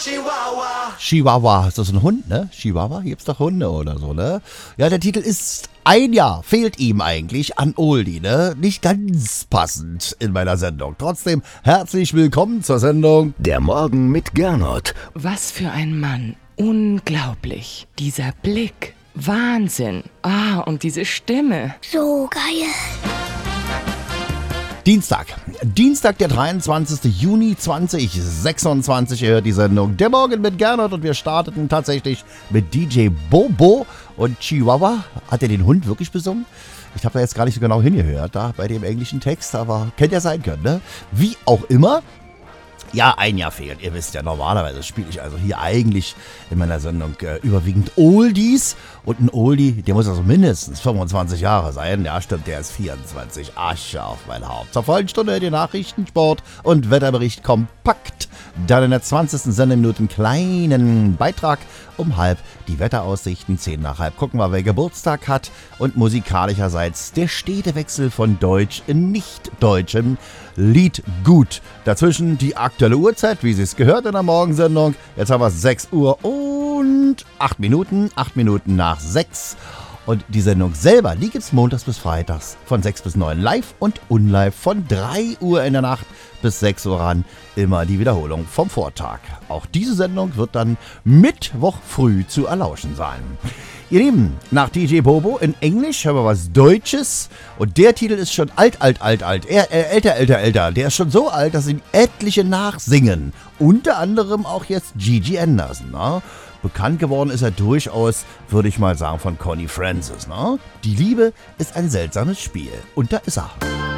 Chihuahua, ist das ein Hund, ne? Chihuahua, gibt's doch Hunde oder so, ne? Ja, der Titel ist ein Jahr, fehlt ihm eigentlich an Oldie, ne? Nicht ganz passend in meiner Sendung. Trotzdem herzlich willkommen zur Sendung Der Morgen mit Gernot. Was für ein Mann. Unglaublich. Dieser Blick. Wahnsinn. Und diese Stimme. So geil. Dienstag, der 23. Juni 2026, ihr hört die Sendung Der Morgen mit Gernot und wir starteten tatsächlich mit DJ Bobo und Chihuahua. Hat er den Hund wirklich besungen? Ich habe da jetzt gar nicht so genau hingehört, da bei dem englischen Text, aber könnte ja sein können, ne? Wie auch immer. Ja, ein Jahr fehlt. Ihr wisst ja, normalerweise spiele ich also hier eigentlich in meiner Sendung überwiegend Oldies. Und ein Oldie, der muss also mindestens 25 Jahre sein. Ja, stimmt, der ist 24. Asche auf mein Haupt. Zur vollen Stunde die Nachrichten, Sport und Wetterbericht kompakt. Dann in der 20. Sendeminute einen kleinen Beitrag um halb. Die Wetteraussichten, 10 nach halb. Gucken wir, wer Geburtstag hat. Und musikalischerseits der stete Wechsel von Deutsch in nicht-deutschem Lied gut. Dazwischen die aktuelle Uhrzeit, wie sie es gehört in der Morgensendung. Jetzt haben wir 6 Uhr und 8 Minuten. 8 Minuten nach 6. Und die Sendung selber, die gibt's montags bis freitags von 6 bis 9 live und unlive von 3 Uhr in der Nacht bis 6 Uhr ran. Immer die Wiederholung vom Vortag. Auch diese Sendung wird dann Mittwoch früh zu erlauschen sein. Ihr Lieben, nach DJ Bobo in Englisch hören wir was Deutsches. Und der Titel ist schon alt. Älter. Der ist schon so alt, dass ihn etliche nachsingen. Unter anderem auch jetzt Gigi Anderson. Ne? Bekannt geworden ist er durchaus, würde ich mal sagen, von Connie Francis. Ne? Die Liebe ist ein seltsames Spiel. Und da ist er.